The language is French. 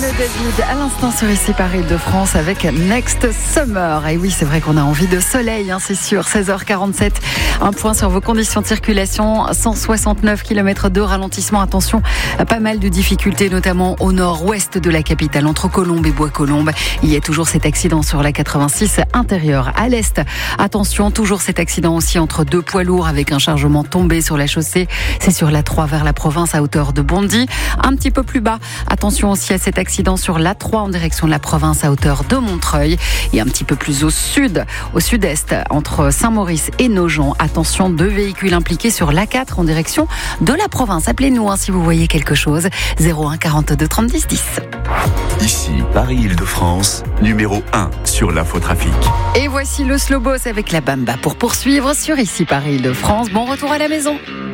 Le David, à l'instant sur ici Paris de France avec Next Summer. Et oui, c'est vrai qu'on a envie de soleil, c'est sûr. 16h47, un point sur vos conditions de circulation. 169 km de ralentissement. Attention, pas mal de difficultés, notamment au nord-ouest de la capitale, entre Colombes et Bois-Colombes. Il y a toujours cet accident sur la 86 intérieure. À l'est, attention, toujours cet accident aussi entre deux poids lourds avec un chargement tombé sur la chaussée. C'est sur la 3 vers la province à hauteur de Bondy. Un petit peu plus bas, attention aussi à cet accident sur l'A3 en direction de la province à hauteur de Montreuil. Et un petit peu plus au sud, au sud-est, entre Saint-Maurice et Nogent. Attention, 2 véhicules impliqués sur l'A4 en direction de la province. Appelez-nous si vous voyez quelque chose. 01 42 30 10 10. Ici, Paris-Île-de-France, numéro 1 sur l'infotrafic. Et voici le Slow Boss avec la Bamba pour poursuivre sur ici Paris-Île-de-France. Bon retour à la maison.